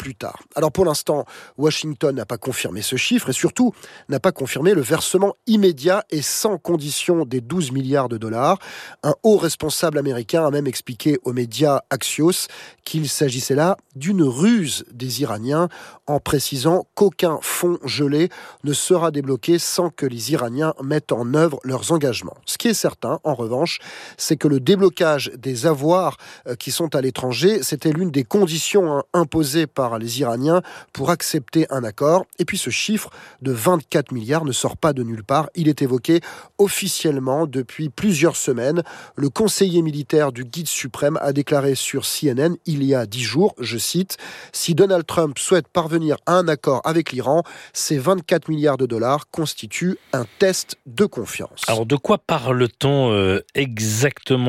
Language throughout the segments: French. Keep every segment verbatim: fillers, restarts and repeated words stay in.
plus tard. Alors pour l'instant, Washington n'a pas confirmé ce chiffre et surtout n'a pas confirmé le versement immédiat et sans condition des douze milliards de dollars. Un haut responsable américain a même expliqué aux médias Axios qu'il s'agissait là d'une ruse des Iraniens en précisant qu'aucun fonds gelé ne sera débloqué sans que les Iraniens mettent en œuvre leurs engagements. Ce qui est certain, en revanche, c'est que le déblocage des avoirs qui sont à l'étranger, c'était l'une des conditions imposées par les Iraniens pour accepter un accord. Et puis ce chiffre de vingt-quatre milliards ne sort pas de nulle part. Il est évoqué officiellement depuis plusieurs semaines. Le conseiller militaire du guide suprême a déclaré sur C N N il y a dix jours, je cite, « Si Donald Trump souhaite parvenir à un accord avec l'Iran, ces vingt-quatre milliards de dollars constituent un test de confiance. » Alors de quoi parle-t-on euh, exactement ?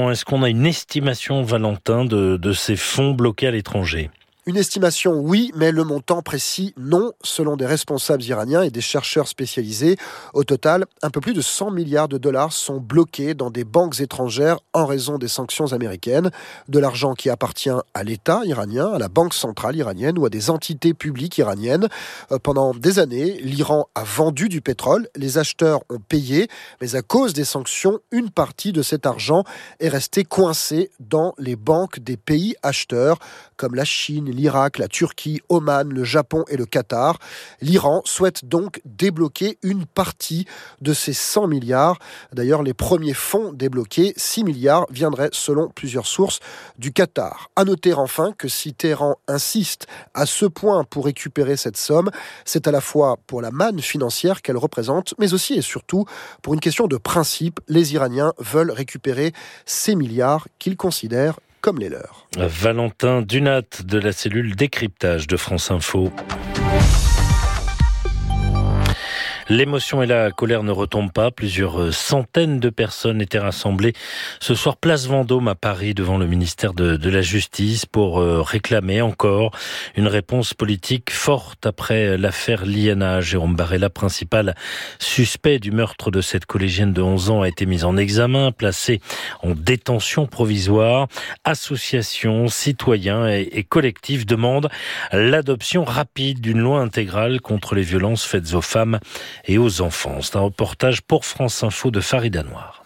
Est-ce qu'on a une estimation, Valentin, de, de ces fonds bloqués à l'étranger ? Une estimation, oui, mais le montant précis, non, selon des responsables iraniens et des chercheurs spécialisés. Au total, un peu plus de cent milliards de dollars sont bloqués dans des banques étrangères en raison des sanctions américaines. De l'argent qui appartient à l'État iranien, à la banque centrale iranienne ou à des entités publiques iraniennes. Pendant des années, l'Iran a vendu du pétrole, les acheteurs ont payé, mais à cause des sanctions, une partie de cet argent est restée coincée dans les banques des pays acheteurs, comme la Chine, l'Irak, la Turquie, Oman, le Japon et le Qatar. L'Iran souhaite donc débloquer une partie de ces cent milliards. D'ailleurs, les premiers fonds débloqués, six milliards, viendraient selon plusieurs sources du Qatar. À noter enfin que si Téhéran insiste à ce point pour récupérer cette somme, c'est à la fois pour la manne financière qu'elle représente, mais aussi et surtout pour une question de principe. Les Iraniens veulent récupérer ces milliards qu'ils considèrent comme les leurs. Valentin Dunat de la cellule décryptage de France Info. L'émotion et la colère ne retombent pas. Plusieurs centaines de personnes étaient rassemblées ce soir place Vendôme à Paris devant le ministère de, de la Justice pour réclamer encore une réponse politique forte après l'affaire Liana. Jérôme Barella, principal suspect du meurtre de cette collégienne de onze ans, a été mis en examen, placé en détention provisoire. Associations, citoyens et, et collectifs demandent l'adoption rapide d'une loi intégrale contre les violences faites aux femmes et aux enfants. C'est un reportage pour France Info de Farida Noir.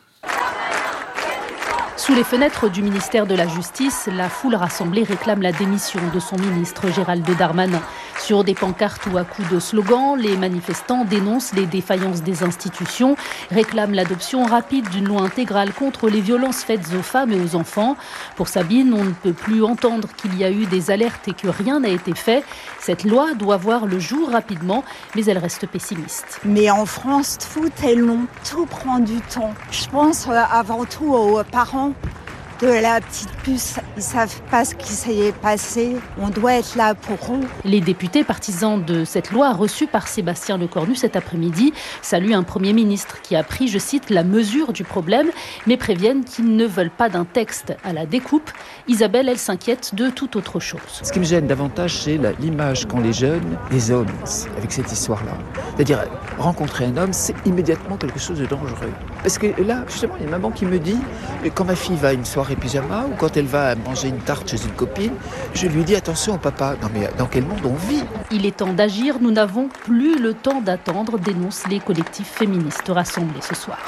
Sous les fenêtres du ministère de la Justice, la foule rassemblée réclame la démission de son ministre Gérald Darmanin. Sur des pancartes ou à coups de slogans, les manifestants dénoncent les défaillances des institutions, réclament l'adoption rapide d'une loi intégrale contre les violences faites aux femmes et aux enfants. Pour Sabine, on ne peut plus entendre qu'il y a eu des alertes et que rien n'a été fait. Cette loi doit voir le jour rapidement, mais elle reste pessimiste. Mais en France, tout est long, tout prend du temps. Je pense avant tout aux parents de la petite puce, ils savent pas ce qui s'est passé, on doit être là pour eux. Les députés partisans de cette loi reçus par Sébastien Lecornu cet après-midi saluent un Premier ministre qui a pris, je cite, la mesure du problème, mais préviennent qu'ils ne veulent pas d'un texte à la découpe. Isabelle, elle s'inquiète de toute autre chose. Ce qui me gêne davantage, c'est la, l'image qu'ont les jeunes, les hommes, avec cette histoire-là. C'est-à-dire, rencontrer un homme, c'est immédiatement quelque chose de dangereux. Parce que là, justement, il y a une maman qui me dit, quand ma fille va à une soirée pyjama ou quand elle va manger une tarte chez une copine, je lui dis attention papa, non mais dans quel monde on vit ? Il est temps d'agir, nous n'avons plus le temps d'attendre, dénoncent les collectifs féministes rassemblés ce soir.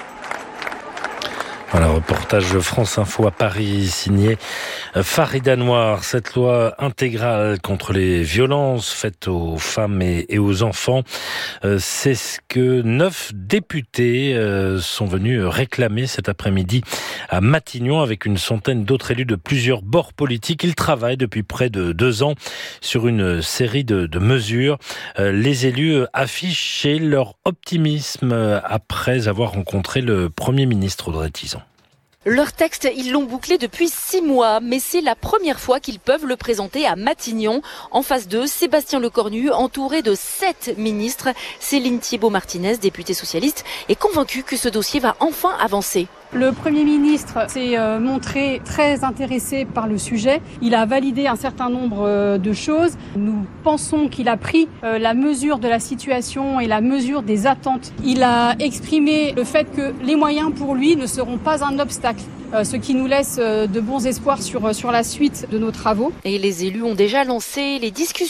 Voilà, reportage France Info à Paris, signé Farida Noir. Cette loi intégrale contre les violences faites aux femmes et, et aux enfants, euh, c'est ce que neuf députés euh, sont venus réclamer cet après-midi à Matignon avec une centaine d'autres élus de plusieurs bords politiques. Ils travaillent depuis près de deux ans sur une série de, de mesures. Euh, les élus affichent leur optimisme après avoir rencontré le Premier ministre Audrey Tizon. Leur texte, ils l'ont bouclé depuis six mois, mais c'est la première fois qu'ils peuvent le présenter à Matignon. En face d'eux, Sébastien Lecornu, entouré de sept ministres. Céline Thiébaut-Martinez, députée socialiste, est convaincue que ce dossier va enfin avancer. Le Premier ministre s'est montré très intéressé par le sujet. Il a validé un certain nombre de choses. Nous pensons qu'il a pris la mesure de la situation et la mesure des attentes. Il a exprimé le fait que les moyens pour lui ne seront pas un obstacle, ce qui nous laisse de bons espoirs sur, sur la suite de nos travaux. Et les élus ont déjà lancé les discussions